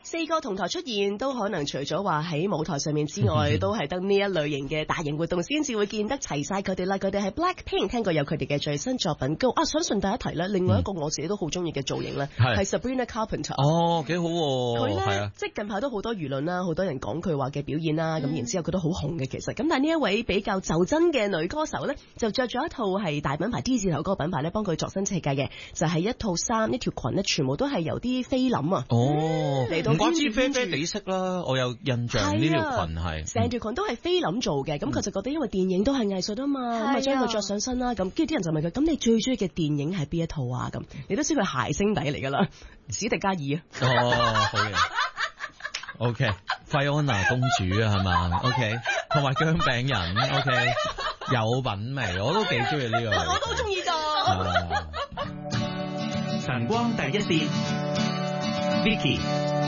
4個同台出現都可能除咗話喺舞台上面之外，都係得呢一類型嘅大型活動先至會見得齊晒佢哋啦。佢哋係 Blackpink， 聽過有佢哋嘅最新作品 Go 啊！想順帶一提咧，另外一個我自己都好中意嘅造型咧，係 Sabrina Carpenter。 哦，幾好喎！ 佢咧即係近排都好多輿論啦，好多人講佢話嘅表演啦，咁然之後佢都好紅嘅其實。咁但係呢一位比較就真嘅女歌手咧，就着咗一套係大品牌 D 字頭嗰個品牌咧幫佢作新設計嘅，就係一套衫一條裙咧，全部都係由啲菲林啊嚟到。唔怪之啡啡地色啦， 我有印象呢條裙係成條裙都係菲林做嘅，咁佢就覺得因為電影都係藝術啊嘛，咁啊將佢着上身啦，咁跟住啲人就問佢：咁你最中意嘅電影係邊一套啊？咁你都知佢諧星底嚟㗎啦，史迪加爾啊。 哦，好嘅。OK， 費安娜公主啊，係嘛 ？OK， 同埋薑餅人 ，OK， 有品味，我都幾中意呢個。 我都中意㗎。 晨光第一線 ，Vicky。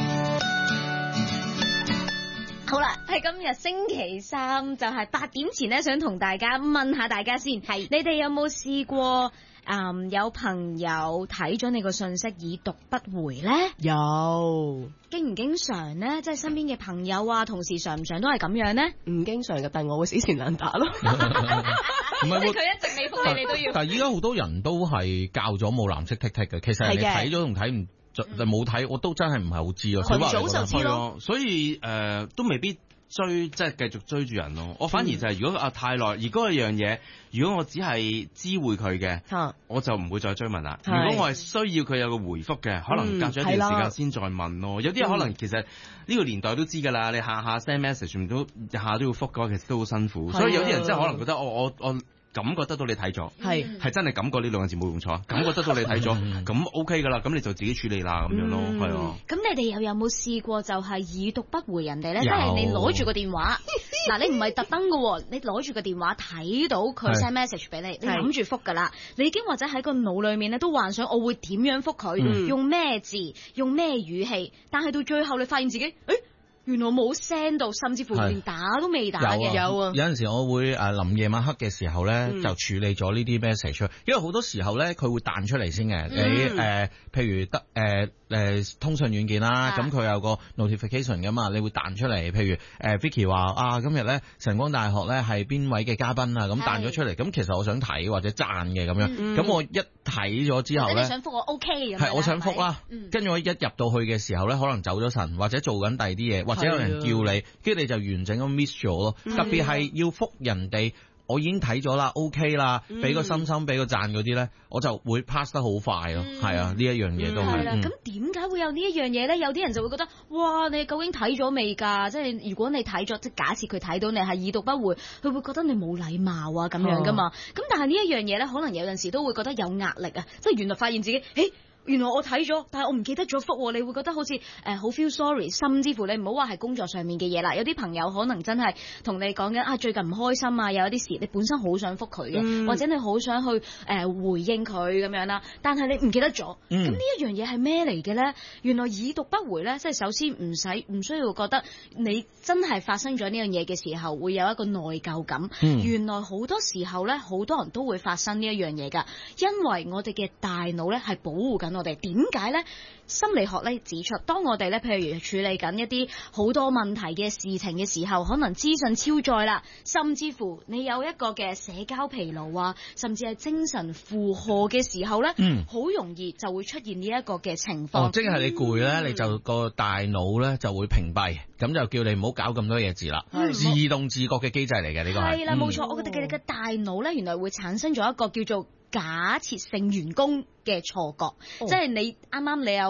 好啦，係今日星期三，就係8點前咧，想同大家問下大家先，係你哋有冇試過有朋友睇咗你個信息已讀不回咧？ 有。 經唔經常咧？即係身邊嘅朋友啊、同事常唔常都係咁樣咧？ 唔經常嘅，但係我會死纏爛打咯。 唔係佢一直未覆你，你都要。 但係依家好多人都係教咗冇藍色剔剔嘅，其實人哋睇咗同睇唔。冇睇，我都真係唔係好知啊。 群組就知咯， 所以都未必追，即係繼續追住人咯。我反而就係如果太耐，而嗰樣嘢，如果我只係知會佢嘅，我就唔會再追問啦。如果我係需要佢有個回覆嘅，可能隔咗一段時間先再問咯。有啲人可能其實呢個年代都知㗎啦，你下下 send message 都下都要覆嘅話，其實都好辛苦。所以有啲人真係可能覺得我感覺得到你睇咗，係真係感覺呢兩個字冇用錯，感覺得到你睇咗，咁 OK 噶啦，咁你就自己處理啦咁樣咯，係啊。 咁你哋又有冇試過就係已讀不回人哋咧？即係你攞住個電話，嗱你唔係特登嘅喎，你攞住個電話睇到佢 send message 俾你，你諗住覆㗎啦，你已經或者喺個腦裡面咧都幻想我會點樣覆佢，用咩字，用咩語氣，但係到最後你發現自己，原來冇 send 到，甚至乎連打都未打嘅。 有啊， 有陣時我會臨夜晚黑嘅時候咧，就處理咗呢啲 message，因為好多時候咧佢會彈出嚟先嘅。你譬如得通訊軟件啦，咁佢有個 notification 噶嘛，你會彈出嚟。譬如Vicky 話今日咧晨光大學咧係邊位嘅嘉賓啊，咁彈咗出嚟。咁其實我想睇或者讚嘅咁樣，咁我一睇咗之後咧， 你想覆我 OK 咁樣。 係我想覆啦，跟住我一入到去嘅時候咧，可能走咗神，或者做緊第二啲嘢，或者有人叫你，跟住你就完整咁 miss 咗咯。特別係要覆人哋，我已經睇咗啦 ，OK 啦，俾個心心，俾個讚嗰啲咧，我就會 pass 得好快咯。係啊，呢一樣嘢都係。 咁點解會有呢一樣嘢咧？有啲人就會覺得，哇，你究竟睇咗未㗎？即係如果你睇咗，即係假設佢睇到你係已讀不回，佢會覺得你冇禮貌啊咁樣㗎嘛。咁但係呢一樣嘢咧，可能有陣時都會覺得有壓力啊。即係原來發現自己，原來我睇咗，但係我唔記得咗覆，你會覺得好似好 feel sorry， 甚至乎你唔好話係工作上面嘅嘢啦，有啲朋友可能真係同你講緊最近唔開心啊，有一啲事你本身好想覆佢嘅，或者你好想去回應佢咁樣啦，但係你唔記得咗，咁呢一樣嘢係咩嚟嘅咧？原來已讀不回咧，即係首先唔需要覺得你真係發生咗呢樣嘢嘅時候會有一個內疚感，原來好多時候咧，好多人都會發生呢一樣嘢㗎，因為我哋嘅大腦咧係保護緊我哋。點解咧？心理學咧指出，當我哋咧譬如處理緊一啲好多問題嘅事情嘅時候，可能資訊超載啦，甚至乎你有一個嘅社交疲勞啊，甚至係精神負荷嘅時候咧，好容易就會出現呢一個嘅情況。 即係你攰咧，你就個大腦咧就會屏蔽，咁就叫你唔好搞咁多嘢字啦。自動自覺嘅機制嚟嘅呢個係。 係啦，冇錯。我覺得你嘅大腦咧，原來會產生咗一個叫做假設性員工嘅錯覺，即係你啱啱你有